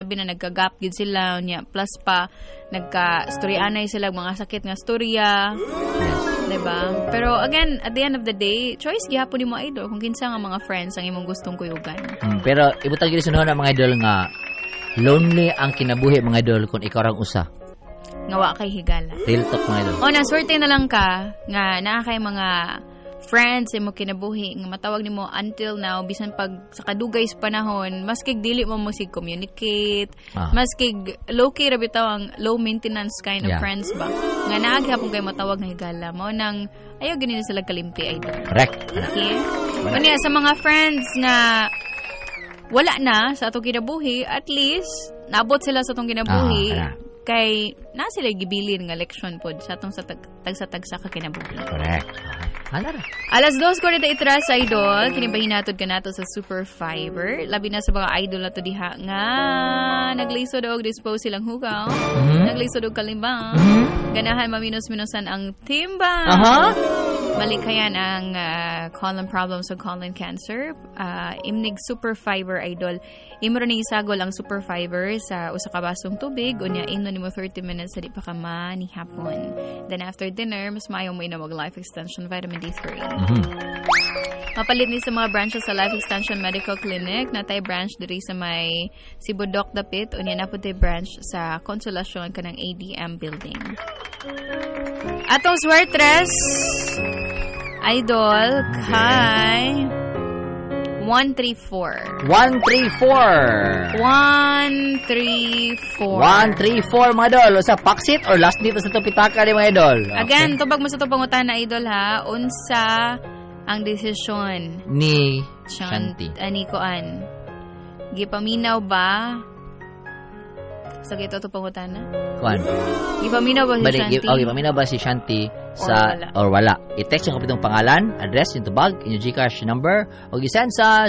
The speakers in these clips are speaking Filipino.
labi na nagka-gap gid sila niya, plus pa nagka-storyanay sila mga sakit nga storya. Diba? Pero again, at the end of the day, choice gihapon nimo idol kung kinsa nga mga friends ang imong gustong kuyugan. Pero ibutang gid sunod na mga idol nga lonely ang kinabuhi mga idol kung ikaw rang usa. Nga wa kay higala. Real talk mga idol. O naswerte na lang ka nga naa kay mga friends imo kinabuhi nga matawag nimo until now bisan pag sa kadugay sa panahon maskig dili mo sig communicate maskig low key ra bitaw ang low maintenance kind of friends ba nga naa gyapon kay matawag nga higala mo nang ayaw gani sila kalimti idol. Correct. Okay. Unya sa mga friends nga wala na sa atong kinabuhi, at least naabot sila sa atong kinabuhi kay na sila gibilin nga leksyon pod sa atong sa tagsa ka kinabuhi. Correct. Alas 2:43 sa idol, kinibahinatod ka nato sa Super Fiber. Labi na sa mga idol na to diha nga naglisod og dispose silang hugaw. Naglisod og kalimbang. Ganahan maminos-minosan ang timbang. Malikayan ang colon problems o colon cancer. Imnig Super Fiber idol. Imro ni isagol ang Super Fiber sa usa ka basong tubig unya inom nimo 30 minutes sa di pa ka manihapon. Then after dinner, mas maayo mo inom og Life Extension Vitamin D3. Mapalit ni sa mga branches sa Life Extension Medical Clinic. Natay branch diri sa may Sibodok Dapit unya na pud branch sa Consolacion kanang ADM building. Atong swertres idol kay 134 mga idol. Sa paksit or last dito sa tupitaka ni mga idol. Again, tubag mo sa tupangutan na idol ha. Unsa ang desisyon ni Shanti? Ani koan. Gipaminaw ba? Sa gito tupangutan na? Kuan. Gipaminaw ba si Shanti? Gipaminaw ba si Shanti sa or wala? I-text yung kapitong pangalan, address, yung tubag, yung GCash number, o isend sa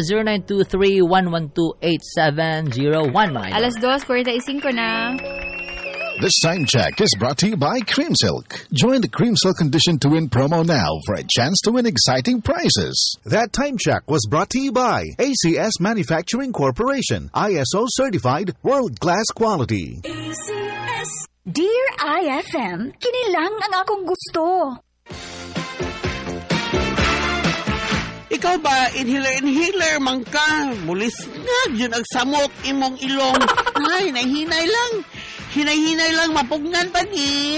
0923-112-8701 mga idol. Alas 2:45 na. This time check is brought to you by Cream Silk. Join the Cream Silk Condition to Win promo now for a chance to win exciting prizes. That time check was brought to you by ACS Manufacturing Corporation, ISO certified, world-class quality. ACS. Dear IFM, kinilang ang akong gusto. Ikaw ba, inhaler man ka? Mulis nga, yun ang samok imong ilong. Ay, nahinay lang. Hinay-hinay lang, mapugnan pa ni.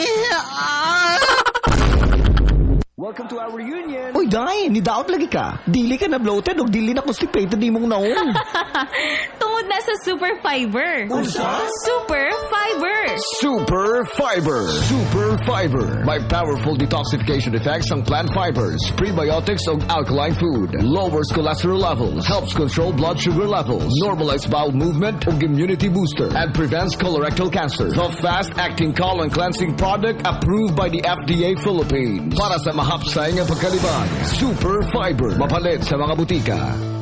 Welcome to our reunion. Uy, Day, nidaot lagi ka. Dili ka na bloated o dili na constipated di mong naong. Tungod na sa Super Fiber. Unsa? Super Fiber. Super Fiber. Super Fiber. May powerful detoxification effects ang plant fibers, prebiotics o alkaline food. Lowers cholesterol levels. Helps control blood sugar levels. Normalize bowel movement o immunity booster. And prevents colorectal cancer. The fast-acting colon cleansing product approved by the FDA Philippines. Para sa mahapsay ng pagkalibang. Super Fiber. Mapalit sa mga butika.